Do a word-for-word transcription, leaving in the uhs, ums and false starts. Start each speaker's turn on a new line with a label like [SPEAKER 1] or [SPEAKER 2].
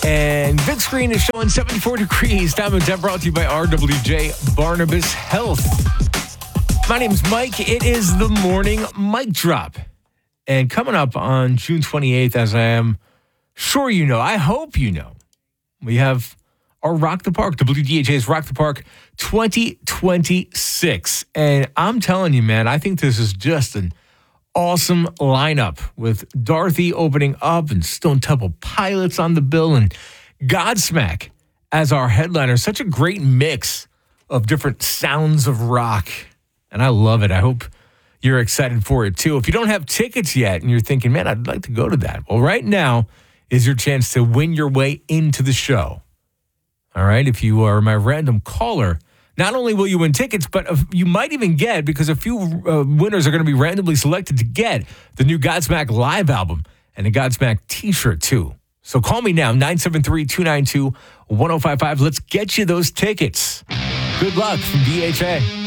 [SPEAKER 1] And Vince Green is showing seventy-four degrees. Time and temp brought to you by R W J Barnabas Health. My name's Mike. It is the morning mic drop. And coming up on June twenty-eighth, as I am sure you know, I hope you know, we have our Rock the Park, W D H A's Rock the Park twenty twenty-six. And I'm telling you, man, I think this is just an awesome lineup with Dorothy opening up and Stone Temple Pilots on the bill and Godsmack as our headliner. Such a great mix of different sounds of rock. And I love it. I hope you're excited for it too. If you don't have tickets yet and you're thinking, man, I'd like to go to that. Well, right now is your chance to win your way into the show. All right. If you are my random caller, not only will you win tickets, but you might even get, because a few uh, winners are going to be randomly selected to get the new Godsmack live album and a Godsmack t-shirt too. So call me now, nine seven three, two nine two, one oh five five. Let's get you those tickets. Good luck from D H A.